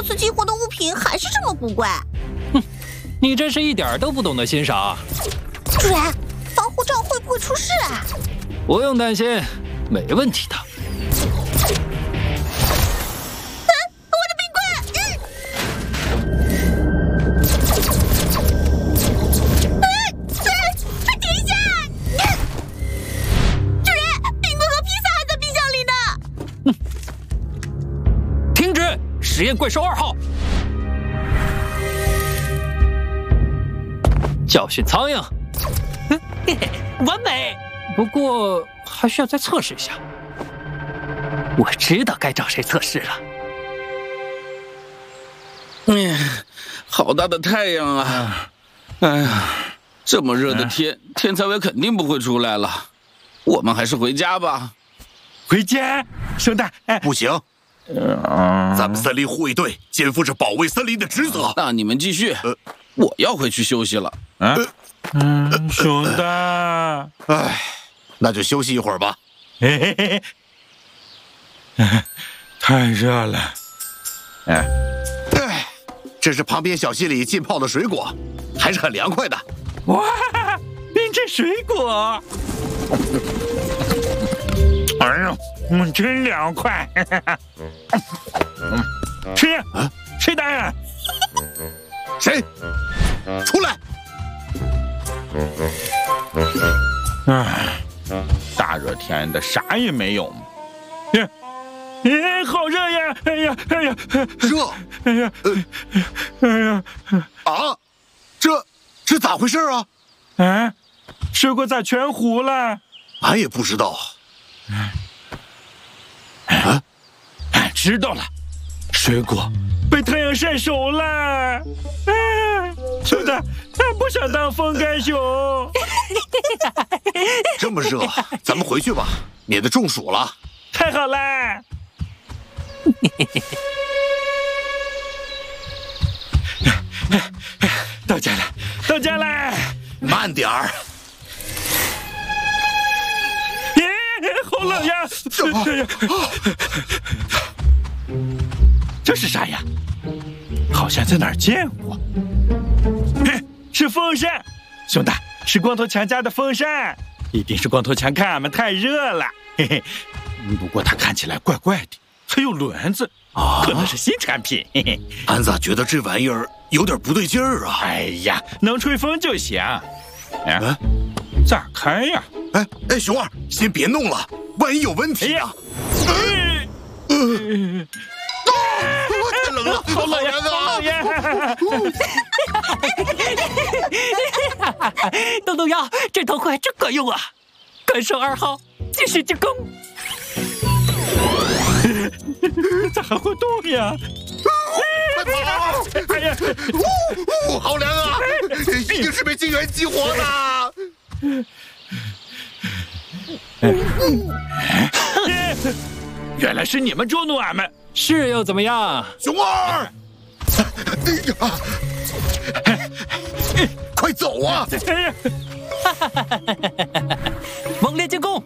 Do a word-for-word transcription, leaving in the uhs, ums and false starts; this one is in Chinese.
多次激活的物品还是这么古怪。 哼，你真是一点都不懂得欣赏。 主人，防护罩会不会出事啊？ 不用担心，没问题的。 实验怪兽二号， 教训苍蝇， 嘿嘿，完美。 不过还需要再测试一下。 我知道该找谁测试了。 嗯，好大的太阳啊！哎呀，这么热的天，天才伟肯定不会出来了。我们还是回家吧。 回家，兄弟，哎， 不行。 咱们森林护卫队肩负着保卫森林的职责。 那你们继续，呃、我要回去休息了。 啊，嗯，兄弟， 哎，那就休息一会儿吧。 嘿嘿嘿，太热了。 哎，哎，这是旁边小溪里浸泡的水果，还是很凉快的。 哇，冰镇水果。哎呦。 嗯，真凉快！吃呀，啊、谁打呀？ 谁？出来！ 唉，大热天的，啥也没有。呀，哎，好热呀！哎呀，哎呀， 热！ 哎呀，呃、哎呀， 啊，这这咋回事啊？ 啊，水果咋全糊了？ 俺也不知道。 嗯 啊！俺知道了，水果被太阳晒熟了。啊，兄弟，俺不想当风干熊。 这么热，咱们回去吧，免得中暑了。 太好了！到家了，到家了。 慢点儿。 好冷呀！哎呀，这是啥呀？好像在哪儿见过。嘿，是风扇，兄弟，是光头强家的风扇，一定是光头强看俺们太热了。嘿嘿，不过它看起来怪怪的，还有轮子，啊、可能是新产品。嘿嘿， 俺咋觉得这玩意儿有点不对劲儿啊？ 哎呀，能吹风就行。哎，啊、咋开呀？ 哎哎，熊二，先别弄了，万一有问题啊！哎呃呃、太冷了，好冷呀！豆豆妖，这头盔真管用啊！怪兽二号，继续进攻！ 咋还会动呀？ 快跑！哎呀，呜呜，好凉啊！一定是被晶元激活的。 原来是你们捉弄俺们， 是又怎么样？ 熊二，哎呀，快走啊！ 猛烈进攻！